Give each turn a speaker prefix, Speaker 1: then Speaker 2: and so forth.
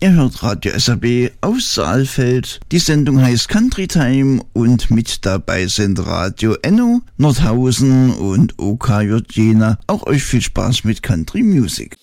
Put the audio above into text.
Speaker 1: Ihr hört Radio SRB aus Saalfeld. Die Sendung heißt Country Time und mit dabei sind Radio Enno, Nordhausen und OKJ Jena. Auch euch viel Spaß mit Country Music.